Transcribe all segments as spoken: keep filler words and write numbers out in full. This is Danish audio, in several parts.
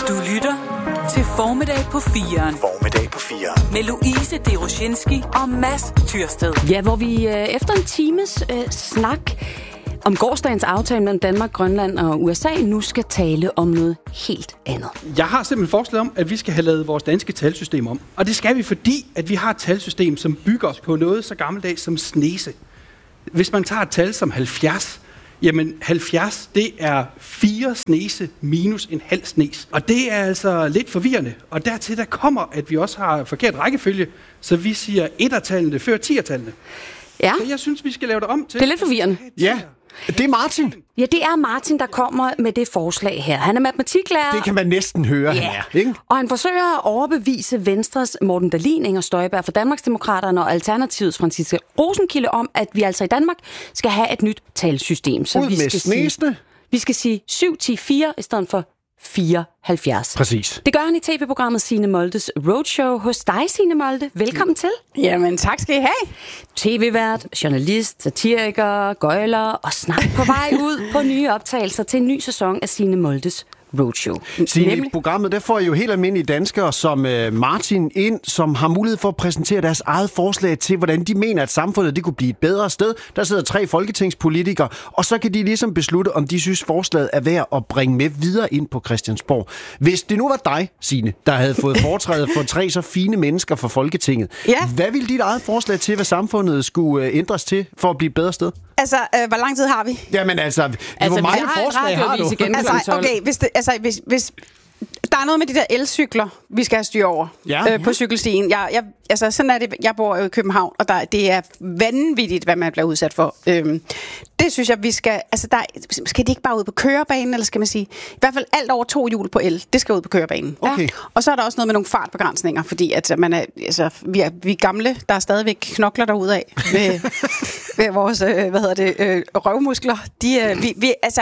Du lytter til Formiddag på firen. Formiddag på firen. Med Louise Deroshinski og Mads Tyrsted. Ja, hvor vi øh, efter en times øh, snak om gårsdagens aftale mellem Danmark, Grønland og U S A nu skal tale om noget helt andet. Jeg har simpelthen forslag om, at vi skal have lavet vores danske talsystem om. Og det skal vi, fordi at vi har et talsystem, som bygger os på noget så gammeldags som snese. Hvis man tager et tal som halvfjerds, jamen halvfjerds, det er fire snese minus en halv snes. Og det er altså lidt forvirrende. Og dertil der kommer, at vi også har forkert rækkefølge, så vi siger ettertallene før tiertallene. Ja. Så jeg synes, vi skal lave det om til... Det er lidt forvirrende. Ja, det er Martin. Ja, det er Martin, der kommer med det forslag her. Han er matematiklærer. Det kan man næsten høre, Ja. han er. Ikke? Og han forsøger at overbevise Venstres Morten Dahlin, Inger Støjberg fra Danmarksdemokraterne og Alternativets Franciska Rosenkilde om, at vi altså i Danmark skal have et nyt talsystem. Så Ud vi med skal snesene. sige, vi skal sige syv ti fire i stedet for fireoghalvfjerds. Præcis. Det gør han i tv-programmet Signe Moldes Roadshow hos dig, Signe Molde. Velkommen til. Jamen, tak skal I have. T V-vært, journalist, satiriker, gøjler og snart på vej ud på nye optagelser til en ny sæson af Signe Moldes Roadshow. Signe, i programmet der får I jo helt almindelige danskere som øh, Martin ind, som har mulighed for at præsentere deres eget forslag til, hvordan de mener, at samfundet det kunne blive et bedre sted. Der sidder tre folketingspolitikere, og så kan de ligesom beslutte, om de synes, forslaget er værd at bringe med videre ind på Christiansborg. Hvis det nu var dig, Signe, der havde fået foretrædet for tre så fine mennesker fra Folketinget, Ja. hvad ville dit eget forslag til, hvad samfundet skulle øh, ændres til for at blive et bedre sted? Altså, øh, hvor lang tid har vi? Jamen altså, altså hvor vi mange har en forslag har du? radioavis igen. Altså, okay, hvis, det, altså, hvis, hvis der er noget med de der elcykler, vi skal have styr over Ja. øh, på cykelstien. Jeg, jeg, altså, sådan er det. Jeg bor jo i København, og der, det er vanvittigt, hvad man bliver udsat for. Øhm, det synes jeg, vi skal... Altså, der, skal de ikke bare ud på kørebanen, eller skal man sige... I hvert fald alt over to hjul på el, det skal ud på kørebanen. Okay. Og så er der også noget med nogle fartbegrænsninger, fordi at man er, altså, vi, er, vi er gamle, der er stadigvæk knokler derudad med, med vores øh, hvad hedder det, øh, røvmuskler. De, øh, vi, vi, altså...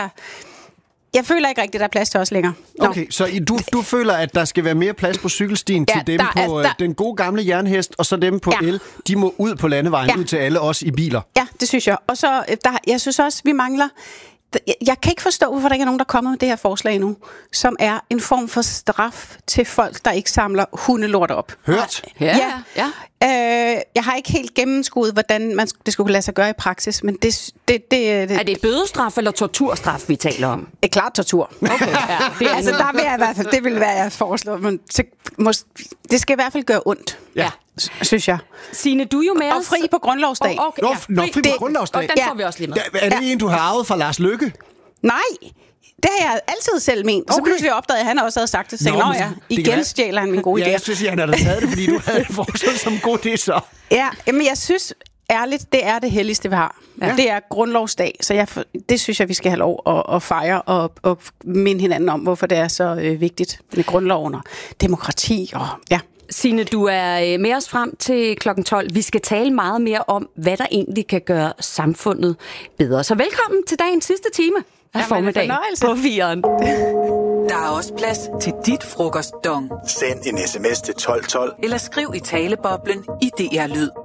Jeg føler ikke rigtigt, der er plads til os længere. Nå. Okay, så I- du, du føler, at der skal være mere plads på cykelstien Ja, til dem der på er- øh, der- den gode gamle jernhest, og så dem på Ja. el. De må ud på landevejen, Ja. ud til alle os i biler. Ja, det synes jeg. Og så, øh, der, jeg synes også, vi mangler... Jeg, jeg kan ikke forstå, hvorfor der ikke er nogen, der er kommet med det her forslag nu, som er en form for straf til folk, der ikke samler hundelort op. Hørt? Ja, ja. Øh, jeg har ikke helt gennemskuet, hvordan man, det skulle lade sig gøre i praksis, men det, det, det, det Er det bødestraf eller torturstraf, vi taler om? er klart tortur. Okay, ja. Det er Altså, der vil jeg i hvert fald, det vil være, jeg foreslår, men til, mås, det skal i hvert fald gøre ondt, Ja. s- synes jeg. Signe, du er jo med Og os. fri på grundlovsdag. Oh, okay, Nå, ja. f- nå, fri på Det- grundlovsdag. Og den Ja. får vi også lige med. Ja, er det en, du har arvet fra Lars Løkke? Nej, det har jeg altid selv ment. Og så Okay. pludselig opdagede jeg, at han også havde sagt det. Så Nå, tænkte, Nå men ja, det kan igen være- stjæler han min gode Ja, idé. jeg synes, at han havde taget det, fordi du havde foreslået som god idé, så. Ja, men jeg synes ærligt, det er det helligste, vi har. Ja. Det er grundlovsdag, så jeg, det synes jeg, vi skal have lov at, at fejre og, og minde hinanden om, hvorfor det er så øh, vigtigt med grundloven og demokrati. Og, ja. Signe, du er øh, med os frem til klokken tolv. Vi skal tale meget mere om, hvad der egentlig kan gøre samfundet bedre. Så velkommen til dagens sidste time af Jamen, formiddag fornøjelse. på firen. Der er også plads til dit frokostdong. Send en sms til tolv tolv. Eller skriv i taleboblen i D R Lyd.